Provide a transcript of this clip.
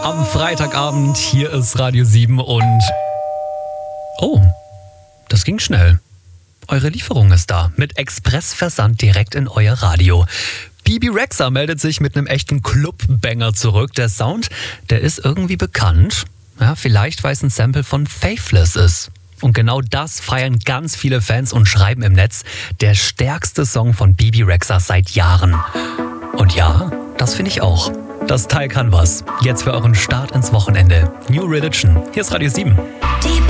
Am Freitagabend, hier ist Radio 7 und... Oh, das ging schnell. Eure Lieferung ist da, mit Expressversand direkt in euer Radio. Bebe Rexha meldet sich mit einem echten Club-Banger zurück. Der Sound, der ist irgendwie bekannt. Ja, vielleicht, weil es ein Sample von Faithless ist. Und genau das feiern ganz viele Fans und schreiben im Netz, der stärkste Song von Bebe Rexha seit Jahren. Und ja, das finde ich auch. Das Teil kann was. Jetzt für euren Start ins Wochenende. New Religion. Hier ist Radio 7.